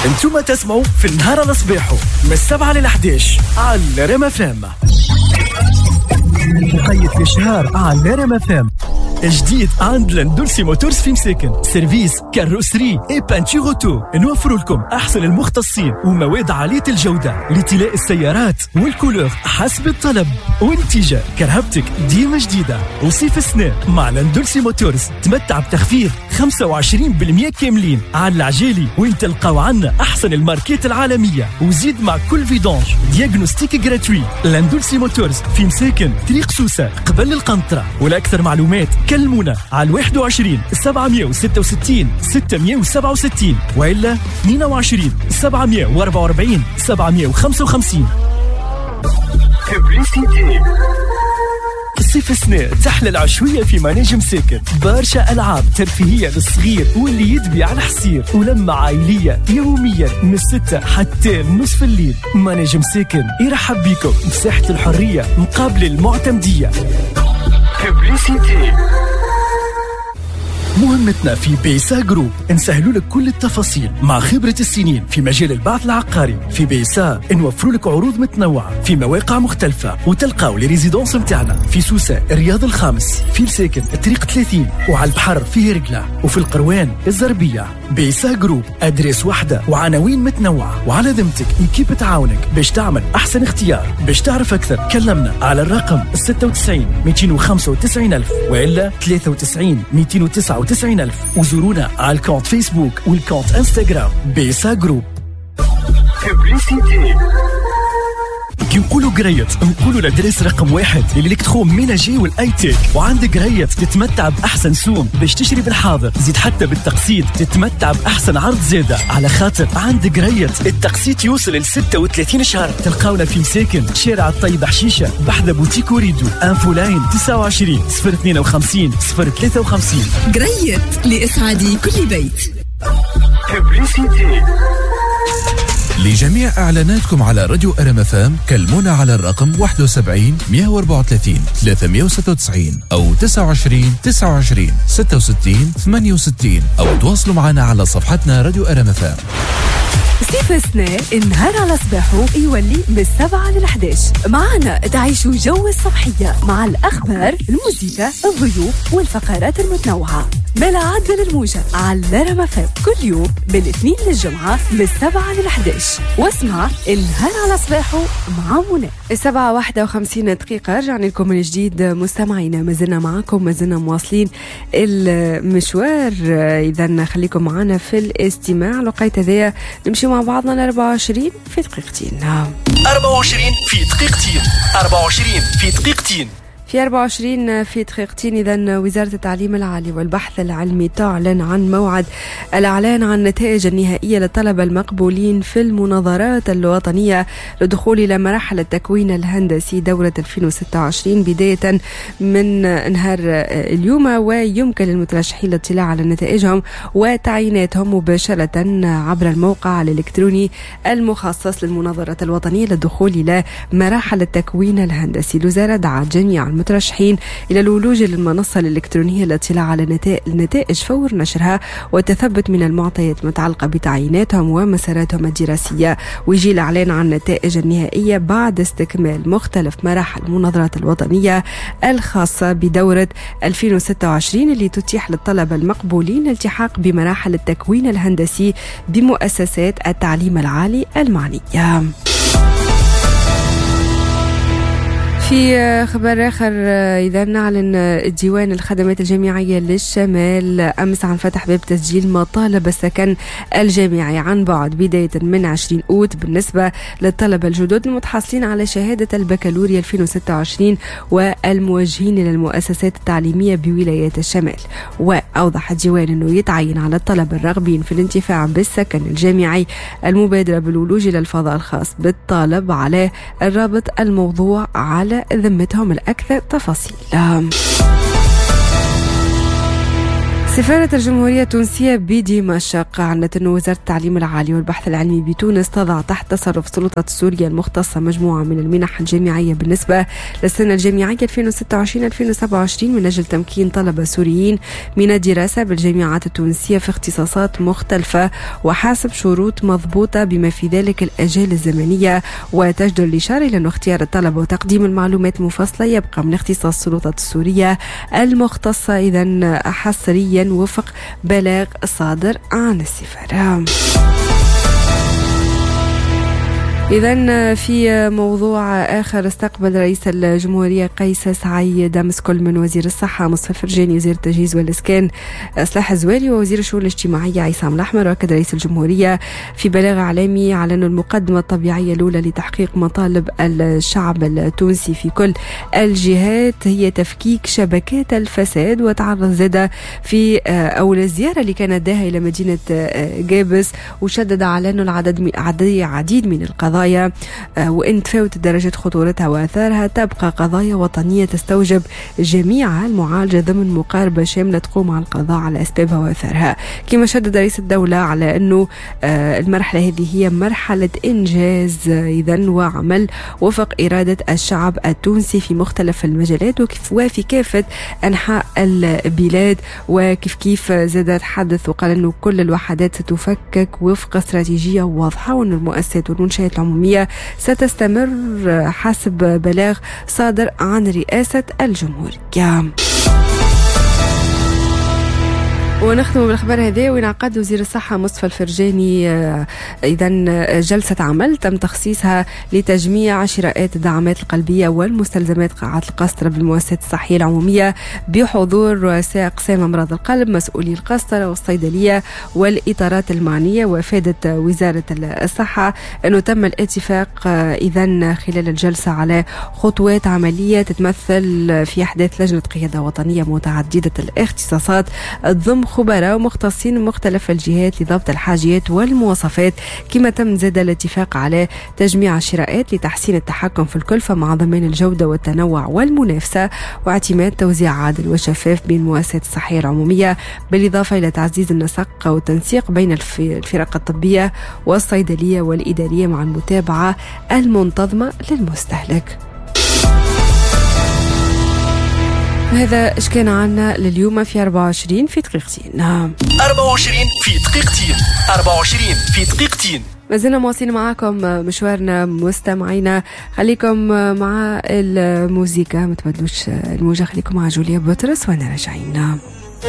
انتم تسمعوا في النهار على صباحو من 7 ل 11 على ريم اف ام. مقيد الشهر على ريم اف ام. جديد عند لاندولسي موتورز في مساكن، سيرفيس كاروسري اي بانتور اوتو. نوفر لكم احسن المختصين ومواد عاليه الجوده لطلاء السيارات والكولور حسب الطلب والاتجاه. كرهبتك ديما جديده. وصيف السنة مع لاندولسي موتورز تمتع بتخفيض 25% كاملين على العجالي، وين تلقاو عنا احسن الماركات العالميه. وزيد مع كل فيدونج دياغنوستيك جراتوي. لاندولسي موتورز في مساكن طريق سوسه قبل القنطره. ولاكثر معلومات كلمونا على 21 766 667 وإلا 22 744 755. صيف السنة تحلى العشوية في مناجم ساكن. برشا ألعاب ترفيهية للصغير واللي يدبي على حسير، ولما عائلية يوميا من 6 حتى نصف الليل. مناجم ساكن يرحب بكم بساحة الحرية مقابل المعتمدية. مهمتنا في بيسا جروب نسهلوا لك كل التفاصيل مع خبرة السنين في مجال البعث العقاري. في بيسا نوفروا لك عروض متنوعة في مواقع مختلفة، وتلقاو لي ريزيدونس متاعنا في سوسة الرياض الخامس، في الساكن الطريق 30، وعلى البحر في هرقلة، وفي القروان الزربية. بيسا جروب أدريس واحدة وعناوين متنوعة، وعلى ذمتك إيكيب تعاونك باش تعمل أحسن اختيار. باش تعرف أكثر كلمنا على الرقم 96 295 ألف وإلا 93 299 ألف، وزورونا على الكونت فيسبوك والكونت انستغرام بيسا جروب. كي نقولوا قريت نقولوا الادريس رقم 1 للإلكترون ميناجي والاي تيك. وعندك قريت تتمتع باحسن سوم باش تشري بالحاضر، زيد حتى بالتقسيط تتمتع باحسن عرض زاده، على خاطر عندك قريت التقسيط يوصل ل 36 شهر. تلقاونا في مساكن شارع الطيب حشيشه بحذا بوتيك وريدو. انفو لاين 29 052 053. قريت لإسعاد كل بيت. لجميع إعلاناتكم على راديو ريم اف ام كلمونا على الرقم 71 134 396 أو 29 29 66 68 أو تواصلوا معنا على صفحتنا راديو ريم اف ام. صيف السنة النهار على صباحه يولي من 7 ل 11. معنا تعيشوا جو الصبحية مع الأخبار، الموسيقى، الضيوف والفقرات المتنوعة. بلا عد للموجة على ريم اف ام كل يوم من الاثنين للجمعة من 7 ل 11. واسمع النهار على صباحه مع منى. 7:51 رجعنا لكم من جديد مستمعينا. مازلنا معكم، مازلنا مواصلين المشوار. إذا خليكم معنا في الاستماع. لقيت ذا نمشي مع بعضنا ل 24 في دقيقتين. 24 في دقيقتين. 24 في دقيقتين. في 24 في دقيقتين. إذن وزارة التعليم العالي والبحث العلمي تعلن عن موعد الإعلان عن النتائج النهائية للطلبة المقبولين في المناظرات الوطنية للدخول إلى مراحل التكوين الهندسي دورة 2026 بداية من نهار اليوم. ويمكن للمترشحين الاطلاع على نتائجهم وتعييناتهم مباشرة عبر الموقع الإلكتروني المخصص للمناظرات الوطنية للدخول إلى مراحل التكوين الهندسي. الوزارة دعت جميع المترشحين إلى الولوج للمنصة الإلكترونية للاطلاع على النتائج فور نشرها والتثبت من المعطيات المتعلقة بتعييناتهم ومساراتهم الدراسية. ويجي الإعلان عن النتائج النهائية بعد استكمال مختلف مراحل المناظرات الوطنية الخاصة بدورة 2026 اللي تتيح للطلبة المقبولين الالتحاق بمراحل التكوين الهندسي بمؤسسات التعليم العالي المعنية. في خبر آخر، إذا نعلن ديوان الخدمات الجامعية للشمال أمس عن فتح باب تسجيل مطالب السكن الجامعي عن بعد بداية من 20 أوت بالنسبة للطلبة الجدد المتحصلين على شهادة البكالوريا 2026 والموجهين إلى المؤسسات التعليمية بولايات الشمال. وأوضح الديوان أنه يتعين على الطلبة الراغبين في الانتفاع بالسكن الجامعي المبادرة بالولوج إلى الفضاء الخاص بالطالب على الرابط الموضوع على ذمتهم الأكثر تفاصيل. سفارة الجمهورية التونسية بدمشق أعلنت أن وزارة التعليم العالي والبحث العلمي بتونس تضع تحت تصرف السلطات السورية المختصة مجموعة من المنح الجامعية بالنسبة للسنة الجامعية 2026-2027 من أجل تمكين طلبة سوريين من الدراسة بالجامعات التونسية في اختصاصات مختلفة وحسب شروط مضبوطة بما في ذلك الأجال الزمنية. وتجدر الإشارة إلى أن اختيار الطلبة وتقديم المعلومات المفصلة يبقى من اختصاص السلطات السورية المختصة إذن حصريا وفق بلاغ صادر عن السفارة. إذن في موضوع آخر، استقبل رئيس الجمهورية قيس سعيد أمس كل من وزير الصحة مصطفى الفرجاني وزير التجهيز والإسكان صلاح الزوالي ووزير الشؤون الاجتماعية عصام الأحمر. وأكد رئيس الجمهورية في بلاغ إعلامي على أن المقدمة الطبيعية الأولى لتحقيق مطالب الشعب التونسي في كل الجهات هي تفكيك شبكات الفساد. وتعرض زادة في أول الزيارة اللي كانت داها إلى مدينة جابس وشدد على أنه العديد من القضايا وإن تفاوت درجة خطورتها وآثارها تبقى قضايا وطنية تستوجب جميعها المعالجة ضمن مقاربة شاملة تقوم على القضاء على أسبابها وآثارها. كما شدد رئيس الدولة على أنه المرحلة هذه هي مرحلة إنجاز إذن وعمل وفق إرادة الشعب التونسي في مختلف المجالات وفي كافة أنحاء البلاد. وكيف زاد تحدث وقال أنه كل الوحدات ستفكك وفق استراتيجية واضحة وأن المؤسسات والمنشآت العمومية ستستمر حسب بلاغ صادر عن رئاسة الجمهورية. ونختم بالخبر هذا. وينعقد وزير الصحة مصطفى الفرجاني إذن جلسة عمل تم تخصيصها لتجميع شراءات الدعامات القلبية والمستلزمات قاعات القسطرة بالمؤسسات الصحية العمومية بحضور رؤساء أقسام أمراض القلب مسؤولي القسطرة والصيدلية والإطارات المعنية. وافادت وزارة الصحة أنه تم الاتفاق إذن خلال الجلسة على خطوات عملية تتمثل في إحداث لجنة قيادة وطنية متعددة الاختصاصات ضمن خبراء ومختصين من مختلف الجهات لضبط الحاجيات والمواصفات. كما تم زاد الاتفاق على تجميع الشراءات لتحسين التحكم في الكلفة مع ضمان الجودة والتنوع والمنافسة واعتماد توزيع عادل وشفاف بين المؤسسات الصحية العمومية بالإضافة إلى تعزيز النسق والتنسيق بين الفرق الطبية والصيدلية والإدارية مع المتابعة المنتظمة للمستهلك. هذا ايش كان عنا لليوم في 24 في دقيقتين. 24 في دقيقتين. 24 في دقيقتين. ما زلنا مواصلين معاكم مشوارنا مستمعينا. خليكم مع الموسيقى ما تبدلوش الموجة. خليكم مع جوليا بطرس وانا راجعين.